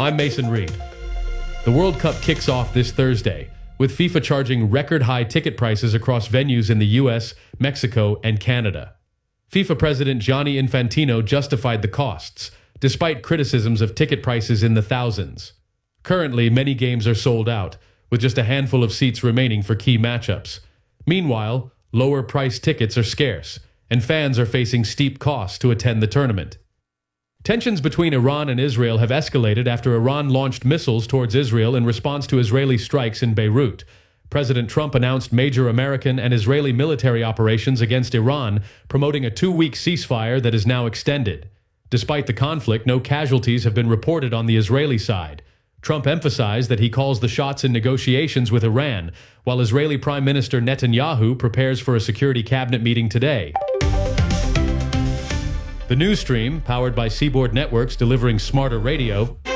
I'm Mason Reed. The World Cup kicks off this Thursday, with FIFA charging record-high ticket prices across venues in the US, Mexico, and Canada. FIFA President Gianni Infantino justified the costs, despite criticisms of ticket prices in the thousands. Currently, many games are sold out, with just a handful of seats remaining for key matchups. Meanwhile, lower-priced tickets are scarce, and fans are facing steep costs to attend the tournament. Tensions between Iran and Israel have escalated after Iran launched missiles towards Israel in response to Israeli strikes in Beirut. President Trump announced major American and Israeli military operations against Iran, promoting a 2-week ceasefire that is now extended. Despite the conflict, no casualties have been reported on the Israeli side. Trump emphasized that he calls the shots in negotiations with Iran, while Israeli Prime Minister Netanyahu prepares for a security cabinet meeting today. The news stream, powered by Seaboard Networks delivering smarter radio,